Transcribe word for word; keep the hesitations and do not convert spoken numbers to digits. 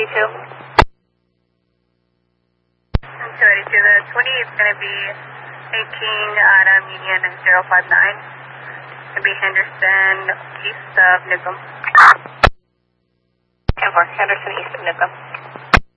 eighty-two. two eighty-two, the twenty is going to be eighteen at uh, median zero five nine. It's going to be Henderson, east of Newcomb. ten four, Henderson, east of Newcomb.